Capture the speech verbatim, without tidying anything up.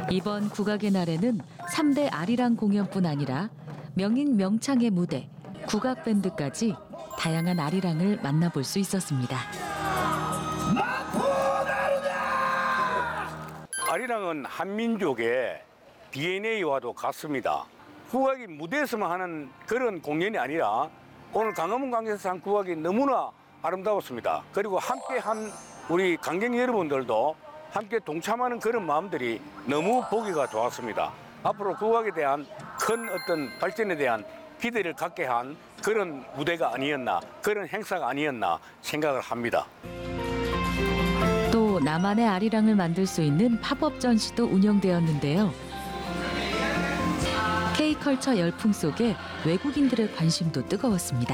이번 국악의 날에는 삼 대 아리랑 공연뿐 아니라 명인 명창의 무대, 국악 밴드까지 다양한 아리랑을 만나볼 수 있었습니다. 아리랑은 한민족의 디엔에이와도 같습니다. 국악이 무대에서만 하는 그런 공연이 아니라 오늘 광화문 광장에서 한 국악이 너무나 아름다웠습니다. 그리고 함께한 우리 관객 여러분들도 함께 동참하는 그런 마음들이 너무 보기가 좋았습니다. 앞으로 국악에 대한 큰 어떤 발전에 대한 기대를 갖게 한 그런 무대가 아니었나, 그런 행사가 아니었나 생각을 합니다. 또 나만의 아리랑을 만들 수 있는 팝업 전시도 운영되었는데요. K컬처 열풍 속에 외국인들의 관심도 뜨거웠습니다.